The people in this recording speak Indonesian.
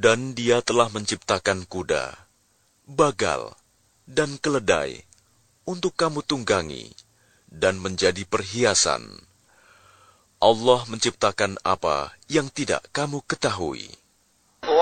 Dan Dia telah menciptakan kuda, bagal, dan keledai untuk kamu tunggangi dan menjadi perhiasan. Allah menciptakan apa yang tidak kamu ketahui.